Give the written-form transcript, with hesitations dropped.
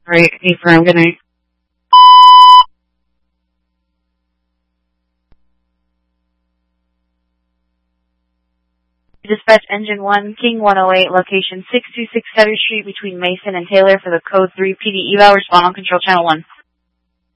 Alright, confirm. Good night. Dispatch Engine 1, King 108, location 6267 Street between Mason and Taylor for the Code 3 PD eval. Respond on Control Channel 1.